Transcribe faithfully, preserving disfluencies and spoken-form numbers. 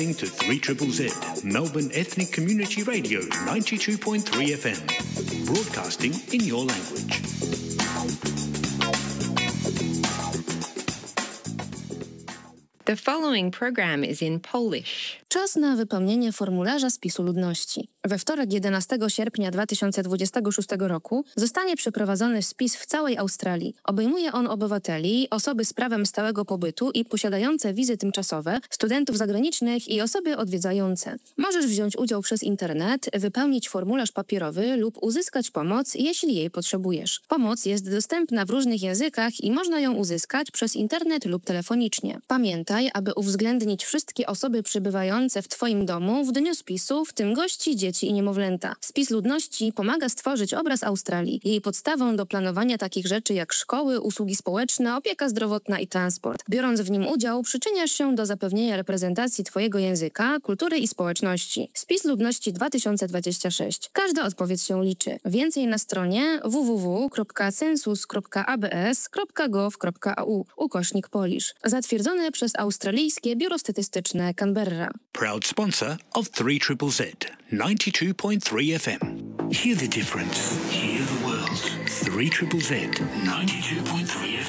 To three triple Z, Melbourne Ethnic Community Radio, ninety-two point three F M, broadcasting in your language. The following program is in Polish. Czas na wypełnienie formularza spisu ludności. We wtorek jedenastego sierpnia dwa tysiące dwudziestego szóstego roku zostanie przeprowadzony spis w całej Australii. Obejmuje on obywateli, osoby z prawem stałego pobytu i posiadające wizy tymczasowe, studentów zagranicznych i osoby odwiedzające. Możesz wziąć udział przez internet, wypełnić formularz papierowy lub uzyskać pomoc, jeśli jej potrzebujesz. Pomoc jest dostępna w różnych językach i można ją uzyskać przez internet lub telefonicznie. Pamiętaj, aby uwzględnić wszystkie osoby przybywające w Twoim domu w dniu spisu, w tym gości, dzieci i niemowlęta. Spis ludności pomaga stworzyć obraz Australii. Jej podstawą do planowania takich rzeczy jak szkoły, usługi społeczne, opieka zdrowotna i transport. Biorąc w nim udział, przyczyniasz się do zapewnienia reprezentacji Twojego języka, kultury i społeczności. Spis ludności dwa tysiące dwudziesty szósty. Każda odpowiedź się liczy. Więcej na stronie w w w kropka census kropka a b s kropka gov kropka a u ukośnik Polish. Zatwierdzone przez Australijskie Biuro Statystyczne Canberra. Proud sponsor of three triple Z, ninety-two point three F M. Hear the difference. Hear the world. three triple Z, ninety-two point three F M.